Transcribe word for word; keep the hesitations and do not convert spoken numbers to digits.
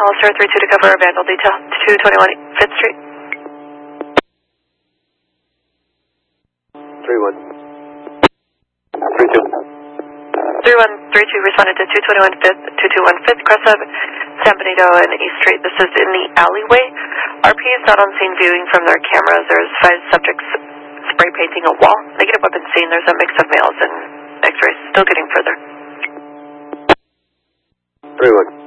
Hollister three two to cover a vandal detail, two twenty-one fifth Street. three one. three two. three one three two responded to two twenty-one fifth, two twenty-one fifth, Cressa, San Benito and East Street. This is in the alleyway. R P is not on scene viewing from their cameras. There's five subjects spray painting a wall. Negative weapon scene. There's a mix of males and x-rays. Still getting further. three one.